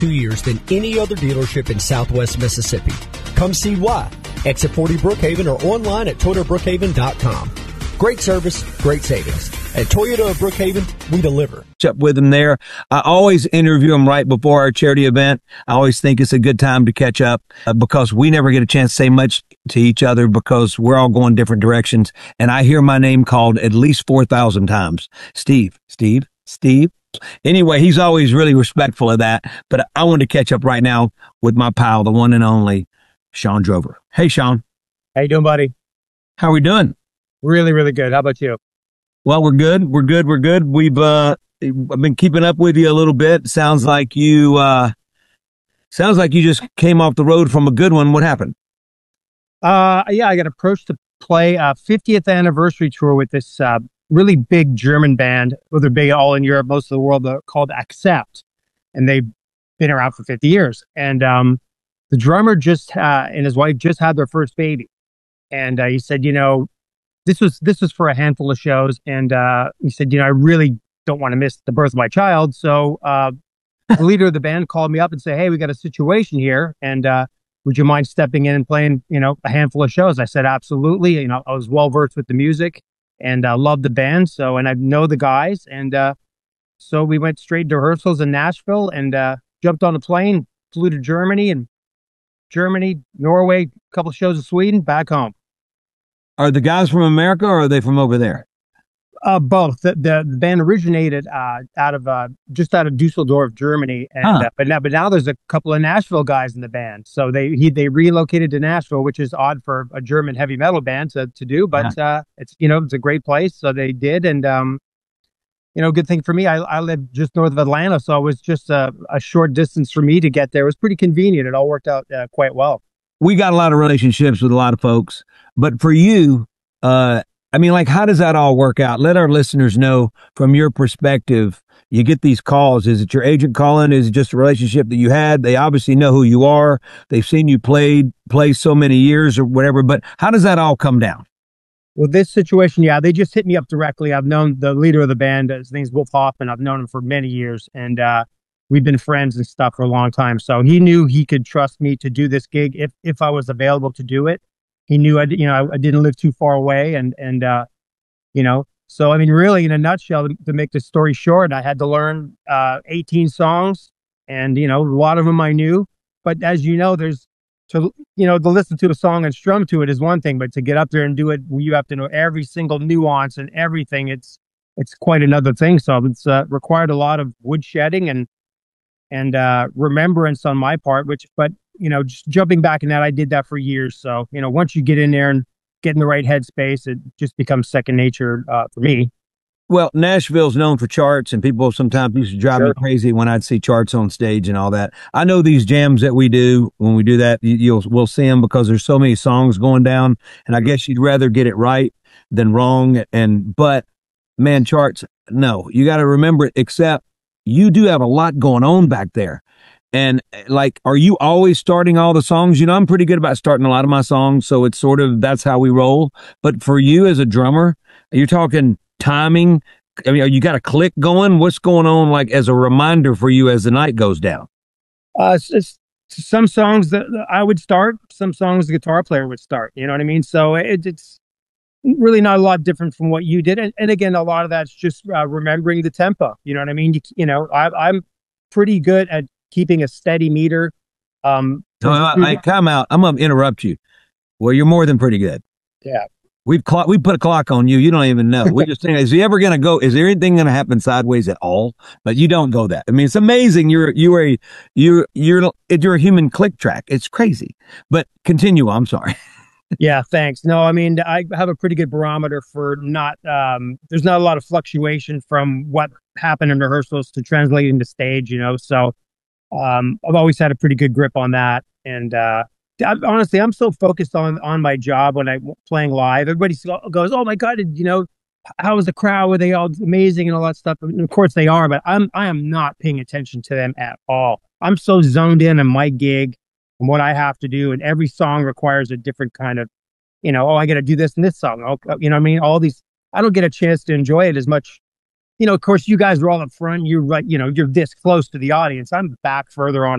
years than any other dealership in Southwest Mississippi. Come see why. Exit 40 Brookhaven or online at ToyotaBrookhaven.com. Great service, great savings. At Toyota of Brookhaven, we deliver. Up with them there. I always interview them right before our charity event. I always think it's a good time to catch up because we never get a chance to say much to each other because we're all going different directions. And I hear my name called at least 4,000 times. Steve. Anyway, he's always really respectful of that. But I want to catch up right now with my pal, the one and only Shawn Drover. Hey, Shawn. How you doing, buddy? How are we doing? Really, really good. How about you? Well, we're good. We've I've been keeping up with you a little bit. Sounds like you just came off the road from a good one. What happened? Yeah, I got approached to play a 50th anniversary tour with this really big German band. Well, they're big all in Europe, most of the world, called Accept, and they've been around for 50 years. And the drummer and his wife just had their first baby, and he said, this was for a handful of shows, and he said, I really don't want to miss the birth of my child. So the leader of the band called me up and said, hey, we got a situation here, and would you mind stepping in and playing, a handful of shows? I said, absolutely. I was well versed with the music and loved the band. So, and I know the guys, and so we went straight to rehearsals in Nashville and jumped on a plane, flew to Germany, Norway, a couple of shows in Sweden, back home. Are the guys from America or are they from over there? Both. The band originated out of Dusseldorf, Germany, and but now there's a couple of Nashville guys in the band. So they relocated to Nashville, which is odd for a German heavy metal band to do, but it's it's a great place. So they did, and good thing for me. I live just north of Atlanta, so it was just a short distance for me to get there. It was pretty convenient. It all worked out quite well. We got a lot of relationships with a lot of folks, but for you, how does that all work out? Let our listeners know from your perspective. You get these calls. Is it your agent calling? Is it just a relationship that you had? They obviously know who you are. They've seen you play so many years or whatever, but how does that all come down? Well, this situation, they just hit me up directly. I've known the leader of the band. His name's Wolf Hoffman. I've known him for many years, and we've been friends and stuff for a long time. So he knew he could trust me to do this gig if I was available to do it. He knew I didn't live too far away, and so really, in a nutshell, to make the story short, I had to learn 18 songs, and a lot of them I knew. But as you know, there's to listen to a song and strum to it is one thing, but to get up there and do it, you have to know every single nuance and everything. It's quite another thing. So it's required a lot of woodshedding and remembrance on my part, but just jumping back in that, I did that for years. So, once you get in there and get in the right headspace, it just becomes second nature for me. Well, Nashville's known for charts, and people sometimes used to drive me crazy when I'd see charts on stage and all that. I know these jams that we do, when we do that, we'll see them because there's so many songs going down, and I guess you'd rather get it right than wrong. But man, charts, no, you got to remember it, except you do have a lot going on back there. And are you always starting all the songs? I'm pretty good about starting a lot of my songs, so it's sort of, that's how we roll. But for you as a drummer, you're talking timing. You got a click going? What's going on, as a reminder for you as the night goes down? It's some songs that I would start, some songs the guitar player would start. You know what I mean? So it's really not a lot different from what you did. And again, a lot of that's just remembering the tempo. You know what I mean? I'm pretty good at keeping a steady meter. Time out. I'm going to interrupt you. Well, you're more than pretty good. Yeah. We put a clock on you. You don't even know. We just think, is there anything going to happen sideways at all? But you don't go that. It's amazing. You're a human click track. It's crazy, but continue. I'm sorry. Yeah, thanks. No, I have a pretty good barometer for there's not a lot of fluctuation from what happened in rehearsals to translating to stage, so I've always had a pretty good grip on that. And honestly, I'm so focused on my job when I'm playing live. Everybody goes, "Oh my God, how was the crowd? Were they all amazing and all that stuff?" And of course they are, but I am not paying attention to them at all. I'm so zoned in on my gig and what I have to do, and every song requires a different kind of, I got to do this in this song. All these, I don't get a chance to enjoy it as much, of course, you guys are all up front. You're right. You're this close to the audience. I'm back further on